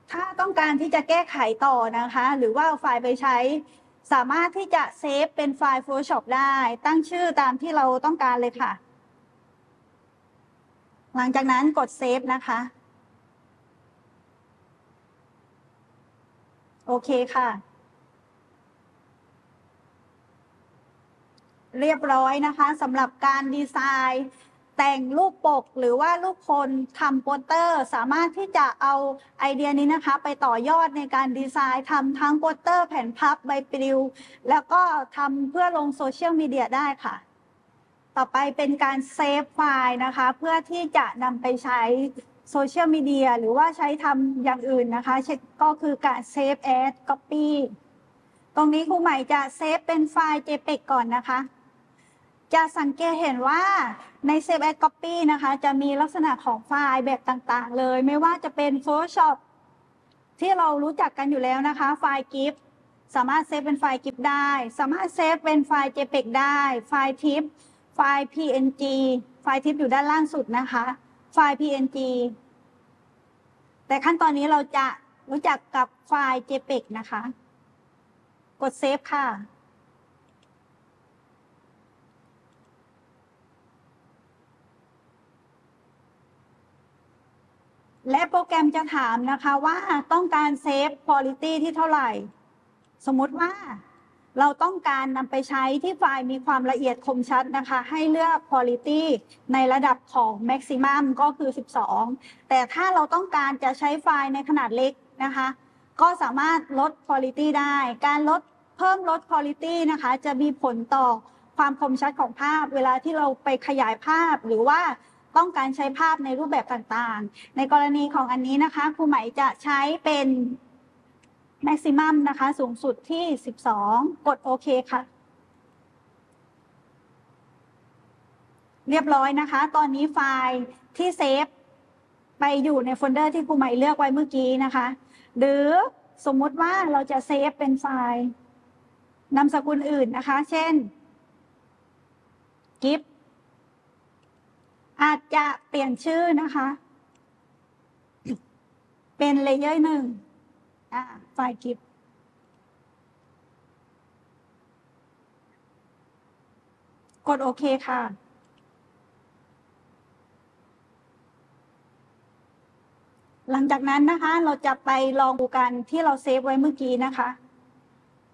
ถ้าต้องการที่จะแก้ไขต่อนะคะหรือว่าเอาไฟล์ไปใช้สามารถที่จะเซฟเป็นไฟล์ Photoshop ได้ตั้งชื่อตามที่เราต้องการเลยค่ะหลังจากนั้นกดเซฟนะคะโอเคค่ะเรียบร้อยนะคะสำหรับการดีไซน์แต่งรูปปกหรือว่ารูปคนทำโปสเตอร์สามารถที่จะเอาไอเดียนี้นะคะไปต่อยอดในการดีไซน์ทำทั้งโปสเตอร์แผ่นพับใบปลิวแล้วก็ทำเพื่อลงโซเชียลมีเดียได้ค่ะต่อไปเป็นการเซฟไฟล์นะคะเพื่อที่จะนำไปใช้โซเชียลมีเดียหรือว่าใช้ทำอย่างอื่นนะคะก็คือการเซฟแอดก๊อปปี้ตรงนี้ครูใหม่จะเซฟเป็นไฟล์ JPEG ก่อนนะคะจะสังเกตเห็นว่าใน Save as Copy นะคะจะมีลักษณะของไฟล์แบบต่างๆเลยไม่ว่าจะเป็น Photoshop ที่เรารู้จักกันอยู่แล้วนะคะไฟล์ GIF สามารถเซฟเป็นไฟล์ GIF ได้สามารถเซฟเป็นไฟล์ JPEG ได้ไฟล์ TIFF ไฟล์ PNG ไฟล์ TIFF อยู่ด้านล่างสุดนะคะไฟล์ PNG แต่ขั้นตอนนี้เราจะรู้จักกับไฟล์ JPEG นะคะกดเซฟค่ะและโปรแกรมจะถามนะคะว่าต้องการเซฟ Quality ที่เท่าไหร่สมมุติว่าเราต้องการนำไปใช้ที่ไฟล์มีความละเอียดคมชัดนะคะให้เลือก Quality ในระดับของ Maximum ก็คือ12แต่ถ้าเราต้องการจะใช้ไฟล์ในขนาดเล็กนะคะก็สามารถลด Quality ได้การเพิ่มลด Quality นะคะจะมีผลต่อความคมชัดของภาพเวลาที่เราไปขยายภาพหรือว่าต้องการใช้ภาพในรูปแบบต่างๆในกรณีของอันนี้นะคะครูไหมจะใช้เป็นแม็กซิมัมนะคะสูงสุดที่12กดโอเคค่ะเรียบร้อยนะคะตอนนี้ไฟล์ที่เซฟไปอยู่ในโฟลเดอร์ที่ครูใหม่เลือกไว้เมื่อกี้นะคะหรือสมมุติว่าเราจะเซฟเป็นไฟล์นามสกุลอื่นนะคะเช่น GIF อาจจะเปลี่ยนชื่อนะคะเป็นเลเยอร์หนึ่งไฟล์ GIF กดโอเคค่ะหลังจากนั้นนะคะเราจะไปลองดูกันที่เราเซฟไว้เมื่อกี้นะคะ